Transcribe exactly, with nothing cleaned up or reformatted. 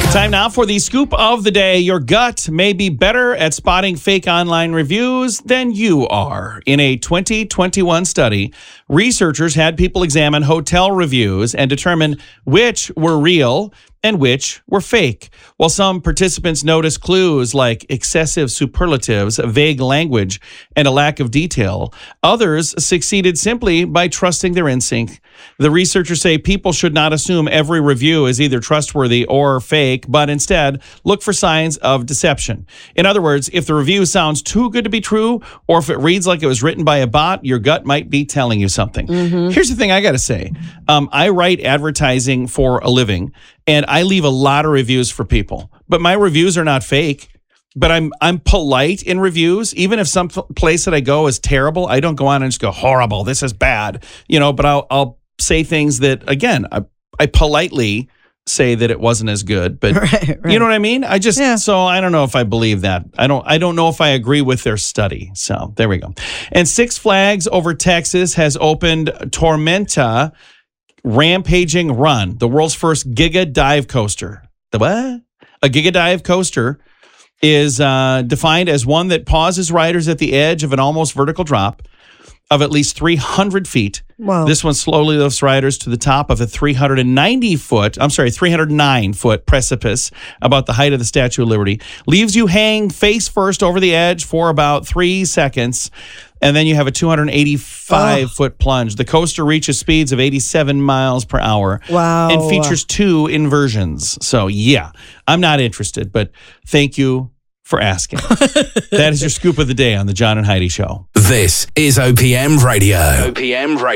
Time now for the scoop of the day. Your gut may be better at spotting fake online reviews than you are. In a twenty twenty-one study, researchers had people examine hotel reviews and determine which were real and which were fake. While some participants noticed clues like excessive superlatives, vague language, and a lack of detail, others succeeded simply by trusting their instinct. The researchers say people should not assume every review is either trustworthy or fake, but instead look for signs of deception. In other words, if the review sounds too good to be true, or if it reads like it was written by a bot, your gut might be telling you something. Mm-hmm. Here's the thing I got to say. Um, I write advertising for a living, and I leave a lot of reviews for people, but my reviews are not fake. But I'm I'm polite in reviews. Even if some place that I go is terrible, I don't go on and just go horrible. This is bad, you know. But I'll I'll say things that, again, I I politely say that it wasn't as good. But right, right. You know what I mean? I just yeah. so I don't know if I believe that. I don't I don't know if I agree with their study. So there we go. And Six Flags over Texas has opened Tormenta Rampaging Run, the world's first Giga Dive coaster. The what? A Giga Dive coaster is uh, defined as one that pauses riders at the edge of an almost vertical drop of at least three hundred feet. Wow. This one slowly lifts riders to the top of a three hundred ninety foot, I'm sorry, three hundred nine foot precipice about the height of the Statue of Liberty, leaves you hang face first over the edge for about three seconds, and then you have a two hundred eighty-five oh. foot plunge. The coaster reaches speeds of eighty-seven miles per hour. Wow. And features two inversions. So, yeah, I'm not interested, but thank you for asking. That is your scoop of the day on the John and Heidi Show. This is O P M Radio. O P M Radio.